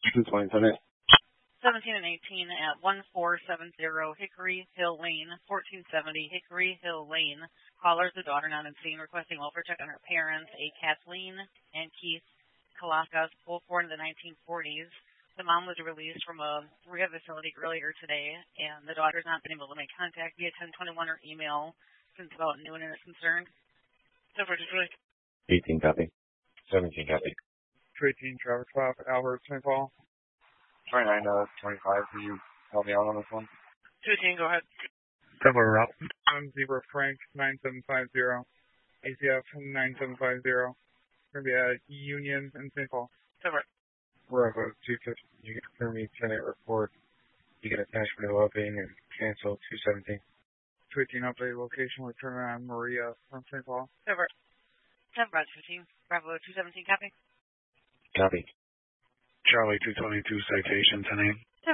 227. 17 and 18 at 1470 Hickory Hill Lane, 1470 Hickory Hill Lane. Caller is the daughter not in scene, requesting welfare check on her parents, a Kathleen and Keith Kalakas, both born in the 1940s. The mom was released from a rehab facility earlier today, and the daughter's not been able to make contact via 1021 or email since about noon and is concerned. So for Detroit. 18 copy. 17 copy. 218 Travis Pop, Albert, St. Paul. 29 25, can you help me out on this one? 218, go ahead. Cover Route 10 Frank 9750, ACF 9750. Going to be at Union in St. Paul. Cover. We're about 250. You can confirm me tenant report. You can attach me to upping and cancel 217. 218 update location, return on Maria from St. Paul. Cover. 10 Bravo 15, Bravo 217, copy. Copy. Charlie 222 citation 10A.